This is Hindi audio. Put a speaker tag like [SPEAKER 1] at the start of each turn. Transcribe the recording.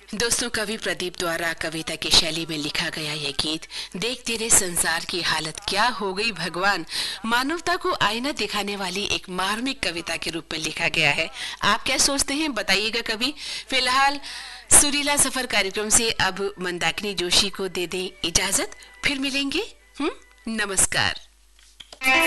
[SPEAKER 1] दोस्तों, कवि प्रदीप द्वारा कविता की शैली में लिखा गया यह गीत देख तेरे संसार की हालत क्या हो गई भगवान मानवता को आईना दिखाने वाली एक मार्मिक कविता के रूप में लिखा गया है। आप क्या सोचते हैं, बताइएगा कवि। फिलहाल सुरीला सफर कार्यक्रम से अब मंदाकिनी जोशी को दे दें इजाजत, फिर मिलेंगे। नमस्कार।